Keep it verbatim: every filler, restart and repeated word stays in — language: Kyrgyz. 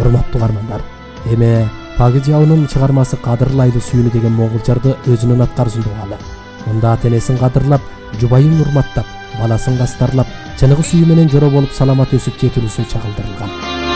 урматтуу каармандар, эми Пагыжаунун чыгармасы кадырлайлы сүйүнү деген моңгул жарды өзүнүн аткарысын угалы. Мында ата энесин кадырлап, жубайын урматтап, баласын кастарлап, чыныгы сүйүү менен жоро болуп саламат өсүп жетилүүсү чагылдырылган.